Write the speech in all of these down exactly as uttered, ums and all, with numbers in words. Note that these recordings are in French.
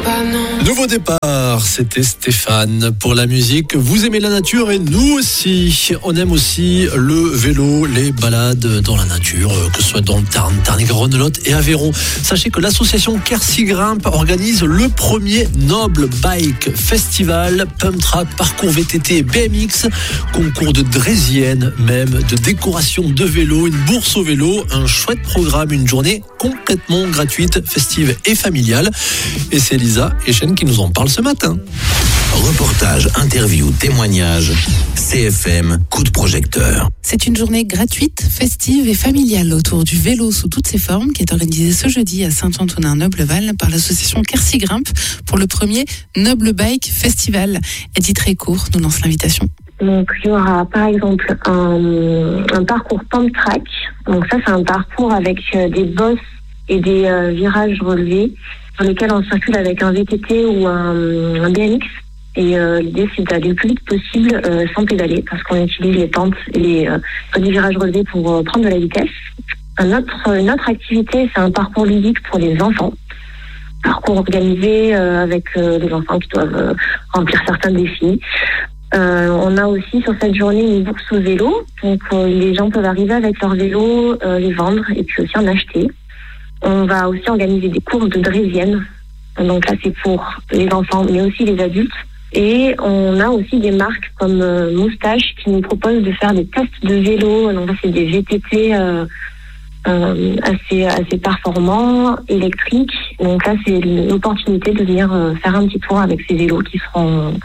pas, non. Nouveau départ, c'était Stéphane pour la musique. Vous aimez la nature et nous aussi. On aime aussi le vélo, les balades dans la nature, que ce soit dans le Tarn, Tarn-et-Garonne, Lot et Aveyron. Sachez que l'association Quercy Grimpe organise le premier Noble Bike Festival, pump track, parcours V T T et B M X, concours de draisienne même, de décoration de vélo, une bourse au vélo, un chouette programme, une journée complètement gratuite, festive et familiale. Et c'est Lisa Echen qui nous en parle ce matin. Reportage, interview, témoignage, C F M, coup de projecteur. C'est une journée gratuite, festive et familiale autour du vélo sous toutes ses formes qui est organisée ce jeudi à Saint-Antonin-Nobleval par l'association Quercy Grimpe pour le premier Noble Bike Festival. Edith Récourt nous lance l'invitation. Donc il y aura par exemple un, un parcours pump track. Donc ça c'est un parcours avec euh, des bosses et des euh, virages relevés dans lesquels on circule avec un V T T ou un, un B M X. Et euh, l'idée, c'est d'aller le plus vite possible euh, sans pédaler, parce qu'on utilise les pentes et les, euh, les virages relevés pour euh, prendre de la vitesse. Un autre, une autre activité, c'est un parcours ludique pour les enfants. Parcours organisé euh, avec euh, les enfants qui doivent euh, remplir certains défis. Euh, on a aussi sur cette journée une bourse au vélo. Donc euh, les gens peuvent arriver avec leur vélo, euh, les vendre et puis aussi en acheter. On va aussi organiser des cours de draisienne. Donc là, c'est pour les enfants, mais aussi les adultes. Et on a aussi des marques comme euh, Moustache qui nous proposent de faire des tests de vélo. Donc là, c'est des V T T euh, euh, assez, assez performants, électriques. Donc là, c'est l'opportunité de venir euh, faire un petit tour avec ces vélos qui seront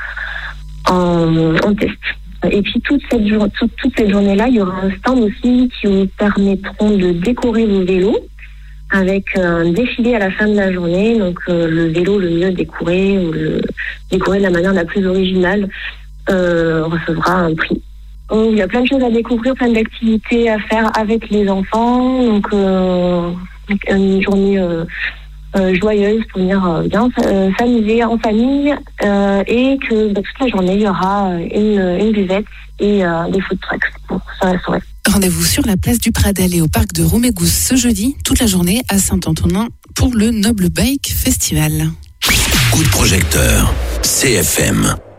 en, en test. Et puis toute cette, jour, toute, toute cette journée-là, il y aura un stand aussi qui vous permettront de décorer vos vélos, avec un défilé à la fin de la journée, donc euh, le vélo le mieux décoré ou le décoré de la manière la plus originale euh, recevra un prix. Donc, il y a plein de choses à découvrir, plein d'activités à faire avec les enfants, donc euh, une journée euh, euh, joyeuse pour venir euh, bien euh, s'amuser en famille euh, et que bah, toute la journée il y aura une, une buvette et euh, des food trucks pour ça la soirée. Rendez-vous sur la place du Pradel et au parc de Romégousse ce jeudi, toute la journée à Saint-Antonin pour le Noble Bike Festival. Coup de projecteur, C F M.